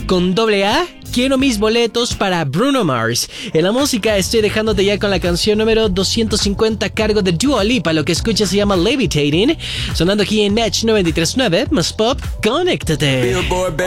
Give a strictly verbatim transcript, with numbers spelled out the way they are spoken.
con doble A. Quiero mis boletos para Bruno Mars. En la música estoy dejándote ya con la canción número doscientos cincuenta a cargo de Dua Lipa. Lo que escuchas se llama Levitating. Sonando aquí en Edge noventa y tres punto nueve. Más pop, conéctate.